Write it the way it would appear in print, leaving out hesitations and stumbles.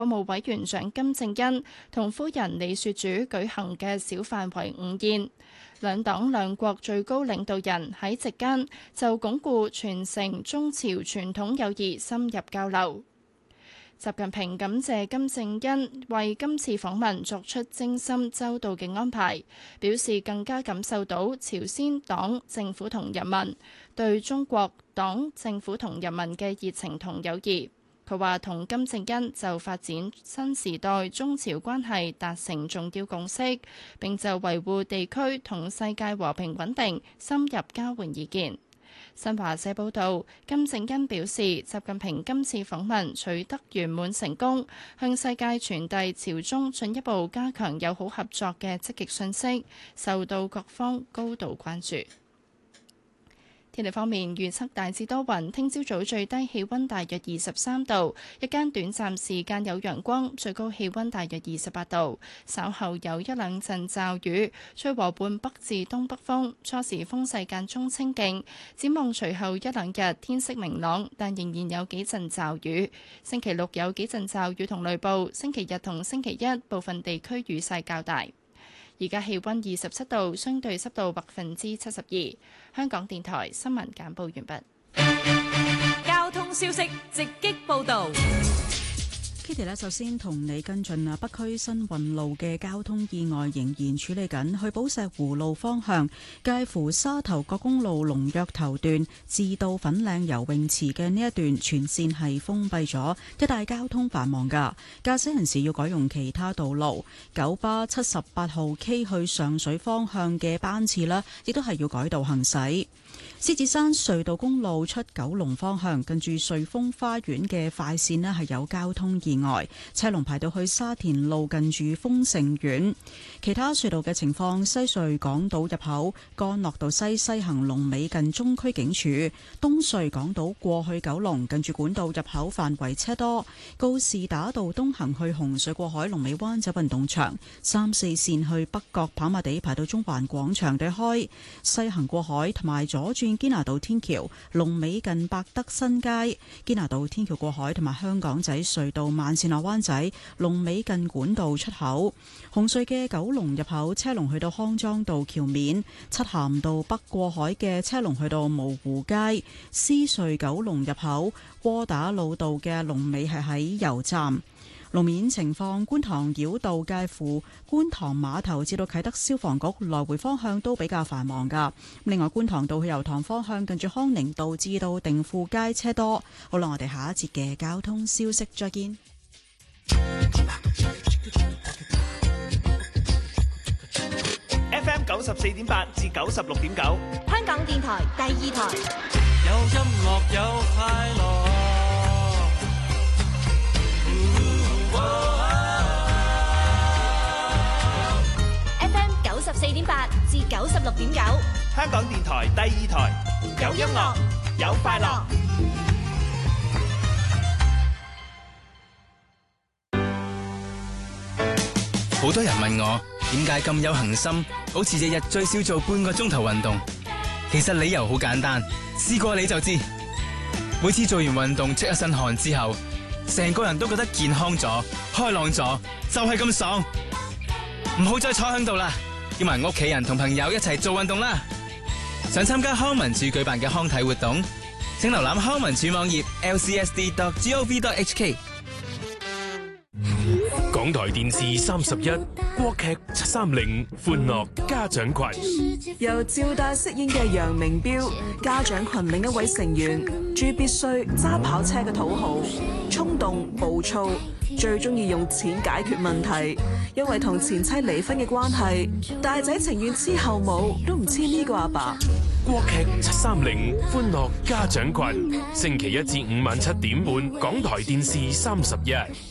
國務委員長金正恩同夫人李雪主舉行嘅小範圍午宴，兩黨兩國最高領導人喺席間就鞏固傳承中朝傳統友誼深入交流。習近平感謝金正恩為今次訪問作出精心周到嘅安排，表示更加感受到朝鮮黨政府同人民對中國黨政府同人民嘅熱情同友誼。佢話同金正恩就發展新時代中朝關係達成重要共識，並就維護地區同世界和平穩定深入交換意見。新華社報導，金正恩表示，習近平今次訪問取得圓滿成功，向世界傳遞朝中進一步加強友好合作嘅積極訊息，受到各方高度關注。天氣方面，預測大致多雲，聽朝早最低氣溫大約23度，日間短暫時間有陽光，最高氣溫大約28度。稍後有一兩陣驟雨，吹和緩北至東北風，初時風勢間中清勁。展望隨後一兩日天色明朗，但仍然有幾陣驟雨。星期六有幾陣驟雨同雷暴，星期日同星期一部分地區雨勢較大。而家氣溫27度，相對濕度72%。香港電台新聞簡報完畢。 交通消息直擊報導。 Kitty 呢，首先同你跟進北區新運路嘅交通意外仍然處理緊，去寶石湖路方向介乎沙頭角公路龍躍頭段至到粉嶺游泳池嘅呢一段全線係封閉咗，一帶交通繁忙噶，駕駛人士要改用其他道路。九巴78號 K 去上水方向嘅班次呢，亦都係要改道行駛。獅子山隧道公路出九龍方向，近住瑞豐花園嘅快線呢係有交通意外，車龍排到去沙田路近住豐盛苑。其他隧道嘅情況，西隧港島入口干諾道西西行龍尾近中區警署，東隧港島過去九龍近住管道入口範圍車多，告士打道東行去紅隧過海龍尾灣仔運動場，3、4線去北角跑馬地排到中環廣場對開，西行過海同埋左轉堅拿道天橋龍尾近百德新街，堅拿道天橋過海同埋香港仔隧道慢線落灣仔龍尾近管道出口，紅隧嘅九龍入口車龍去到康莊道橋面，漆咸道北過海嘅車龍去到蕪湖街，獅隧九龍入口窩打老道嘅龍尾係喺油站。路面情況，觀塘繞道介乎觀塘碼頭至到啟德消防局來回方向都比較繁忙噶。另外，觀塘道去油塘方向近住康寧道至到定富街車多。好啦，我哋下一節嘅交通消息再見。 FM 94.8至96.9， 香港電台第二台。 有音樂有快樂。 FM 94.8至96.9， 香港電台第二台，有音樂有快樂。 好多人問我點解咁有恒心，好似日日最少做半個鐘頭運動。其實理由好簡單，試過你就知。每次做完運動出一身汗之後，成個人都覺得健康咗、開朗咗，就係咁爽。唔好再坐喺度啦，叫埋屋企人同朋友一齊做運動啦。想參加康文署舉辦嘅康體活動，請瀏覽康文署網頁 lcsd.gov.hk。 港台電視31國劇730歡樂家長群， 由趙大飾演嘅楊明標，家長群另一位成員朱必須揸跑車嘅土豪，衝動暴躁，最中意用錢解決問題。因為同前妻離婚嘅關係，大仔情願黐後母都唔黐呢個阿爸。 國劇730歡樂家長群，星期一至五晚7點半，港台電視31。